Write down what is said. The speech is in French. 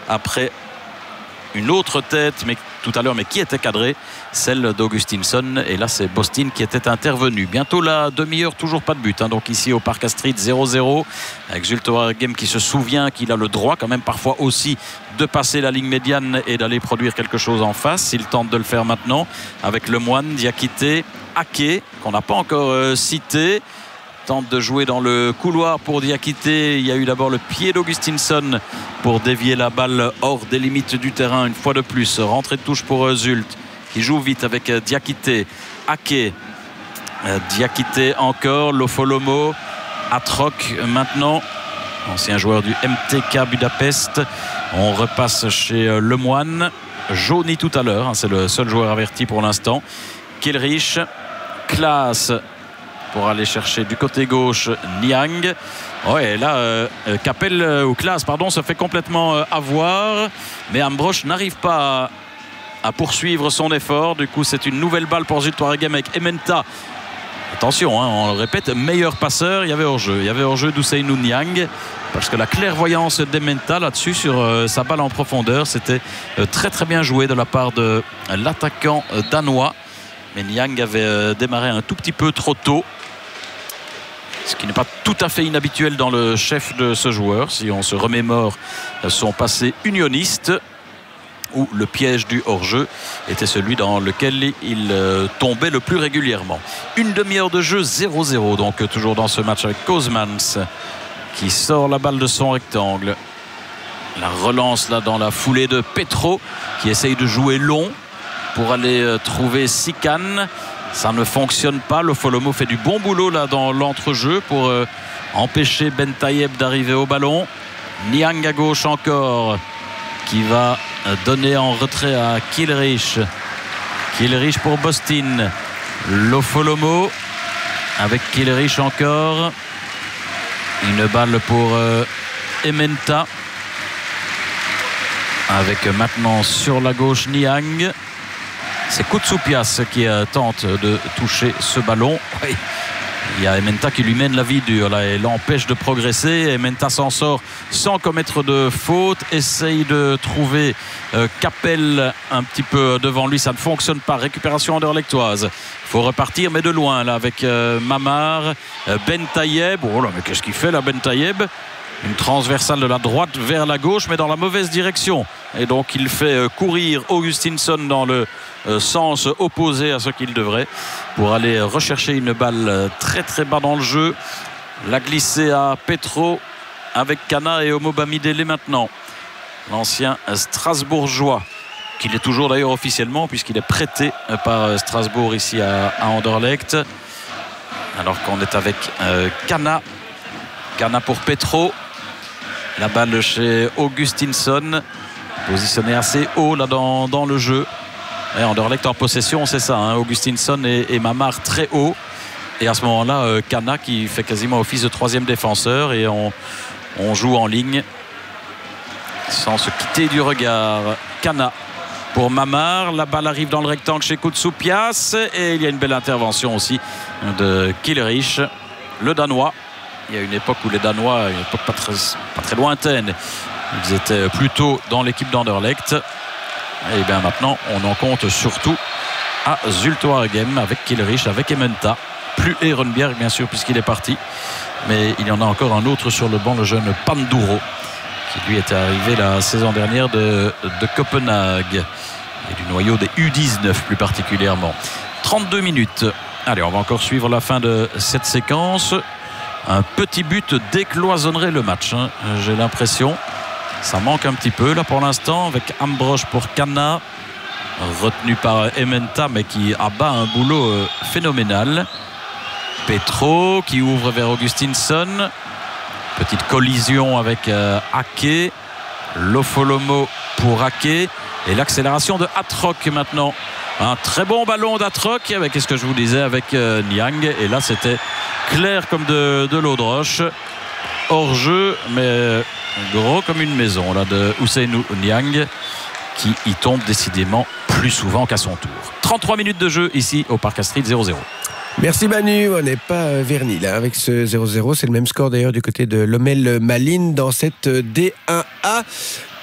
après une autre tête tout à l'heure, mais qui était cadrée, celle d'Augustinsson. Et là, c'est Bostin qui était intervenu. Bientôt la demi-heure, toujours pas de but. Donc ici au Park Astrid, 0-0. Avec Zulte Waregem qui se souvient qu'il a le droit quand même parfois aussi de passer la ligne médiane et d'aller produire quelque chose en face. Il tente de le faire maintenant avec Lemoine, Diakité, Ake, qu'on n'a pas encore cité. Tente de jouer dans le couloir pour Diakité. Il y a eu d'abord le pied d'Augustinsson pour dévier la balle hors des limites du terrain une fois de plus. Rentrée de touche pour Zulte qui joue vite avec Diakité, Ake, Diakité encore, Lofolomo, Atrok maintenant, ancien joueur du MTK Budapest. On repasse chez Lemoine, jauni tout à l'heure, c'est le seul joueur averti pour l'instant. Kilrich, Klaas pour aller chercher du côté gauche Niang. Ouais, là, Capel ou Klaas, pardon, se fait complètement avoir, mais Ambrosch n'arrive pas à poursuivre son effort. Du coup, c'est une nouvelle balle pour Zulte Waregem avec Ementa. Attention, on le répète, meilleur passeur. Il y avait hors-jeu d'Ousseinou Niang, parce que la clairvoyance d'Ementa là-dessus sur sa balle en profondeur, c'était très très bien joué de la part de l'attaquant danois. Mais Niang avait démarré un tout petit peu trop tôt, ce qui n'est pas tout à fait inhabituel dans le chef de ce joueur, si on se remémore son passé unioniste, où le piège du hors-jeu était celui dans lequel il tombait le plus régulièrement. Une demi-heure de jeu, 0-0, donc toujours dans ce match avec Kozmans qui sort la balle de son rectangle. La relance là dans la foulée de Petro qui essaye de jouer long pour aller trouver Sikan. Ça ne fonctionne pas. Le Folomo fait du bon boulot là dans l'entrejeu pour empêcher Bentayeb d'arriver au ballon. Niang à gauche encore, qui va donner en retrait à Kilrich. Kilrich pour Bostin. Lofolomo avec Kilrich encore. Une balle pour Ementa. Avec maintenant sur la gauche Niang. C'est Koutsoupias qui tente de toucher ce ballon. Oui. Il y a Ementa qui lui mène la vie dure là, et l'empêche de progresser. Ementa s'en sort sans commettre de faute, essaye de trouver Capel un petit peu devant lui, ça ne fonctionne pas. Récupération anderlechtoise, il faut repartir mais de loin là avec Mamar, Bentayeb. Oh là, mais qu'est-ce qu'il fait là, Bentayeb? Une transversale de la droite vers la gauche, mais dans la mauvaise direction. Et donc il fait courir Augustinsson dans le sens opposé à ce qu'il devrait, pour aller rechercher une balle très très bas dans le jeu. La glisser à Petro avec Kana et Omo Bamidele maintenant. L'ancien Strasbourgeois, qu'il est toujours d'ailleurs officiellement, puisqu'il est prêté par Strasbourg ici à Anderlecht. Alors qu'on est avec Kana. Kana pour Petro. La balle chez Augustinsson, positionné assez haut là dans le jeu. Et Anderlecht en possession, c'est ça, Augustinsson et Mamar très haut. Et à ce moment-là, Kana qui fait quasiment office de troisième défenseur, et on joue en ligne sans se quitter du regard. Kana pour Mamar, la balle arrive dans le rectangle chez Koutsoupias, et il y a une belle intervention aussi de Kilrich, le Danois. Il y a une époque où les Danois, une époque pas très lointaine, ils étaient plutôt dans l'équipe d'Anderlecht. Et bien maintenant, on en compte surtout à Zulte Waregem avec Kilrich, avec Ementa. Plus Ehrenbjerg, bien sûr, puisqu'il est parti. Mais il y en a encore un autre sur le banc, le jeune Panduro, qui lui était arrivé la saison dernière de Copenhague. Et du noyau des U19 plus particulièrement. 32 minutes. Allez, on va encore suivre la fin de cette séquence. Un petit but décloisonnerait le match, j'ai l'impression. Ça manque un petit peu là pour l'instant, avec Ambrosch pour Kana, retenu par Ementa, mais qui abat un boulot phénoménal. Petro qui ouvre vers Augustinsson. Petite collision avec Ake. Lofolomo pour Ake. Et l'accélération de Atrok maintenant. Un très bon ballon d'Atrok avec, qu'est-ce que je vous disais, avec Niang. Et là, c'était clair comme de l'eau de roche. Hors jeu, mais gros comme une maison là, de Ousseinou Niang, qui y tombe décidément plus souvent qu'à son tour. 33 minutes de jeu ici au Park Astrid, 0-0. Merci Manu, on n'est pas vernis là avec ce 0-0. C'est le même score d'ailleurs du côté de Lommel Malines dans cette D1A.